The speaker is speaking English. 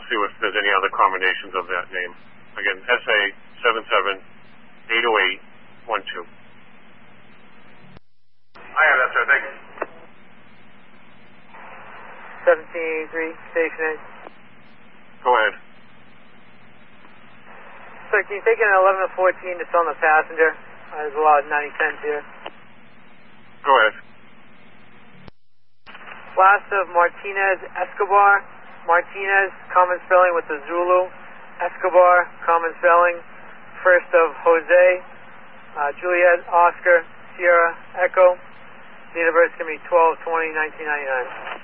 see if there's any other combinations of that name. Again, SA77-808-12. I have that, sir. Thank you. 1783, Station 8. Go ahead. Sir, can you take an 11-14 that's on the passenger? There's a lot of 9010s here. Go ahead. Last of Martinez Escobar. Martinez, common spelling with the Zulu. Escobar, common spelling. First of Jose, Juliet, Oscar, Sierra, Echo. Date of birth is going to be 12/20/1999.